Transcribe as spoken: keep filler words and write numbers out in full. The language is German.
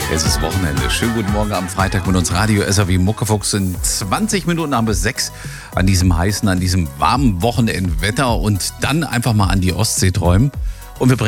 Es ist Wochenende. Schönen guten Morgen am Freitag mit uns Radio S R W Muckefuchs. In zwanzig Minuten haben wir sechs an diesem heißen, an diesem warmen Wochenendwetter und dann einfach mal an die Ostsee träumen. Und wir